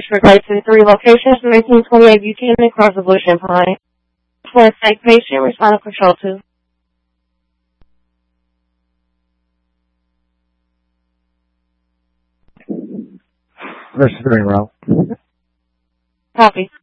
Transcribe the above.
for flights in 3 locations, 1928 Buchanan across the Blue Champlain. For a safe patient, respond to control 2. The steering route. Copy.